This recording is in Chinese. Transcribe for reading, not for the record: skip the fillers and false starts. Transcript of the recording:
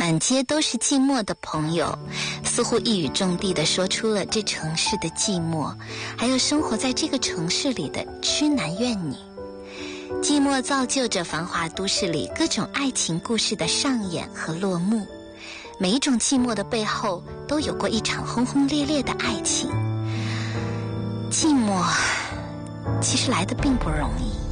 满街都是寂寞的朋友，似乎一语中的说出了这城市的寂寞，还有生活在这个城市里的痴男怨女。寂寞造就着繁华都市里各种爱情故事的上演和落幕，每一种寂寞的背后都有过一场轰轰烈烈的爱情。寂寞其实来得并不容易。